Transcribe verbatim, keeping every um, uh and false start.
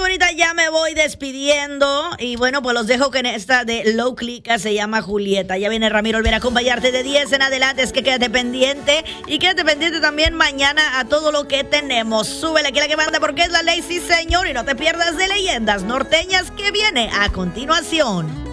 señorita, ya me voy despidiendo. Y bueno, pues los dejo con esta de Low Clica, se llama Julieta. Ya viene Ramiro Olvera a acompañarte de diez en adelante. Es que quédate pendiente. Y quédate pendiente también mañana a todo lo que tenemos. Súbele aquí la que manda porque es la ley, sí señor. Y no te pierdas de Leyendas Norteñas que viene a continuación.